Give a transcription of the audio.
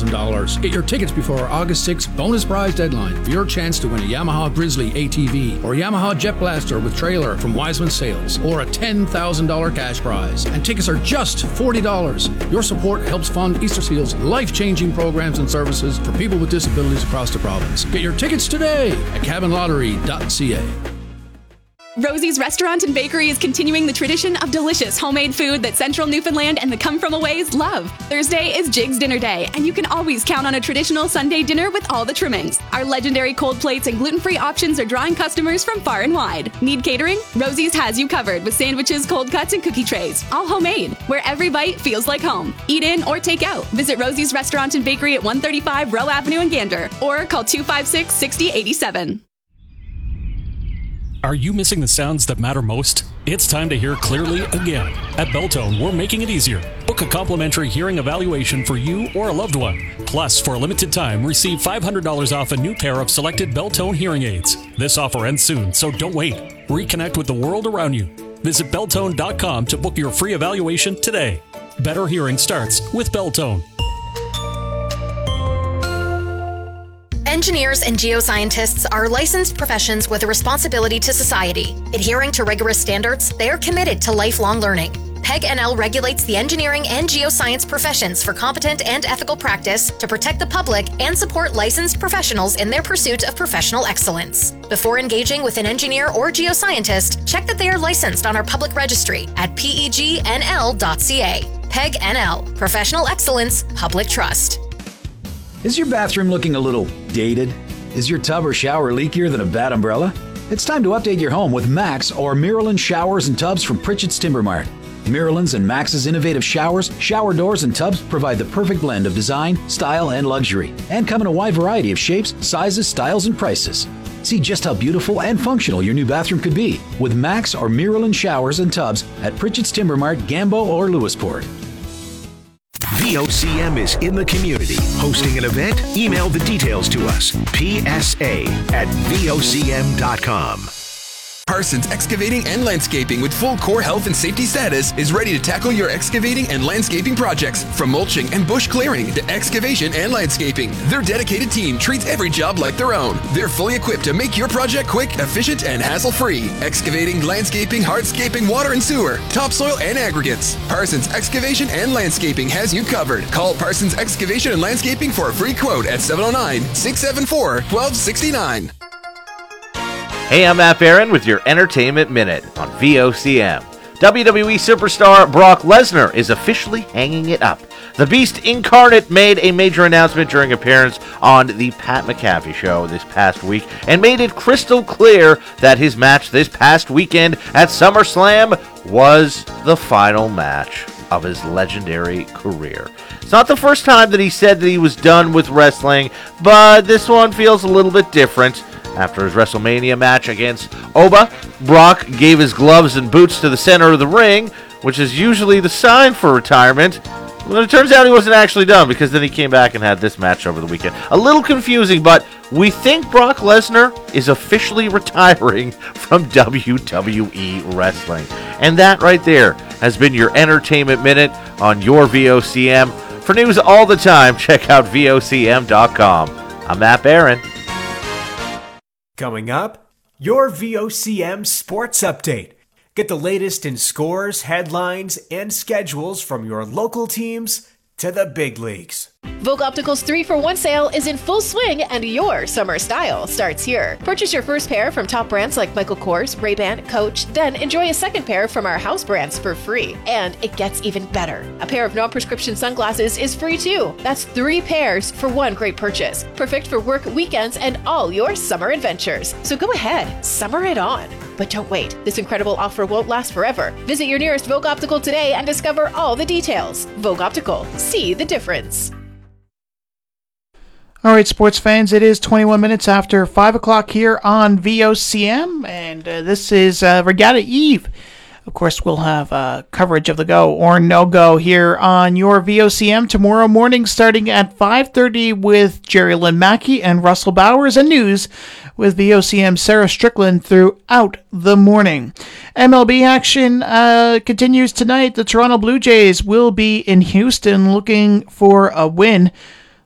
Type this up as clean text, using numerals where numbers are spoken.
$10,000. Get your tickets before our August 6th bonus prize deadline for your chance to win a Yamaha Grizzly ATV or Yamaha Jet Blaster with trailer from Wiseman Sales or a $10,000 cash prize. And tickets are just $40. Your support helps fund Easter Seal's life-changing programs and services for people with disabilities across the province. Get your tickets today at cabinlottery.ca. Rosie's Restaurant and Bakery is continuing the tradition of delicious homemade food that Central Newfoundland and the come-from-aways love. Thursday is Jig's Dinner Day, and you can always count on a traditional Sunday dinner with all the trimmings. Our legendary cold plates and gluten-free options are drawing customers from far and wide. Need catering? Rosie's has you covered with sandwiches, cold cuts, and cookie trays, all homemade, where every bite feels like home. Eat in or take out. Visit Rosie's Restaurant and Bakery at 135 Rowe Avenue in Gander, or call 256-6087. Are you missing the sounds that matter most? It's time to hear clearly again. At Beltone, we're making it easier. Book a complimentary hearing evaluation for you or a loved one. Plus, for a limited time, receive $500 off a new pair of selected Beltone hearing aids. This offer ends soon, so don't wait. Reconnect with the world around you. Visit Beltone.com to book your free evaluation today. Better hearing starts with Beltone. Engineers and geoscientists are licensed professions with a responsibility to society. Adhering to rigorous standards, they are committed to lifelong learning. PEG-NL regulates the engineering and geoscience professions for competent and ethical practice to protect the public and support licensed professionals in their pursuit of professional excellence. Before engaging with an engineer or geoscientist, check that they are licensed on our public registry at pegnl.ca. PEG-NL, Professional Excellence, Public Trust. Is your bathroom looking a little dated? Is your tub or shower leakier than a bad umbrella? It's time to update your home with Max or Miralyn showers and tubs from Pritchett's Timber Mart. Miralyn's and Max's innovative showers, shower doors, and tubs provide the perfect blend of design, style, and luxury, and come in a wide variety of shapes, sizes, styles, and prices. See just how beautiful and functional your new bathroom could be with Max or Miralyn showers and tubs at Pritchett's Timber Mart, Gambo, or Lewisport. VOCM is in the community. Hosting an event? Email the details to us. PSA@VOCM.com. Parsons Excavating and Landscaping with full core health and safety status is ready to tackle your excavating and landscaping projects. From mulching and bush clearing to excavation and landscaping, their dedicated team treats every job like their own. They're fully equipped to make your project quick, efficient, and hassle-free. Excavating, landscaping, hardscaping, water and sewer, topsoil, and aggregates. Parsons Excavation and Landscaping has you covered. Call Parsons Excavation and Landscaping for a free quote at 709-674-1269. Hey, I'm Matt Barron with your Entertainment Minute on VOCM. WWE superstar Brock Lesnar is officially hanging it up. The Beast incarnate made a major announcement during appearance on the Pat McAfee show this past week and made it crystal clear that his match this past weekend at SummerSlam was the final match of his legendary career. It's not the first time that he said that he was done with wrestling, but this one feels a little bit different. After his WrestleMania match against Oba, Brock gave his gloves and boots to the center of the ring, which is usually the sign for retirement. Well, it turns out he wasn't actually done, because then he came back and had this match over the weekend. A little confusing, but we think Brock Lesnar is officially retiring from WWE Wrestling. And that right there has been your Entertainment Minute on your VOCM. For news all the time, check out VOCM.com. I'm Matt Barron. Coming up, your VOCM Sports Update. Get the latest in scores, headlines, and schedules from your local teams to the big leagues. Vogue Optical's 3-for-1 sale is in full swing, and your summer style starts here. Purchase your first pair from top brands like Michael Kors, Ray-Ban, Coach, then enjoy a second pair from our house brands for free. And it gets even better. A pair of non-prescription sunglasses is free too. That's 3 pairs for one great purchase. Perfect for work, weekends, and all your summer adventures. So go ahead, summer it on. But don't wait. This incredible offer won't last forever. Visit your nearest Vogue Optical today and discover all the details. Vogue Optical. See the difference. All right, sports fans, it is 21 minutes after 5 o'clock here on VOCM, and this is Regatta Eve. Of course, we'll have coverage of the go or no-go here on your VOCM tomorrow morning starting at 5:30 with Jerry Lynn Mackey and Russell Bowers, and news with VOCM Sarah Strickland throughout the morning. MLB action continues tonight. The Toronto Blue Jays will be in Houston looking for a win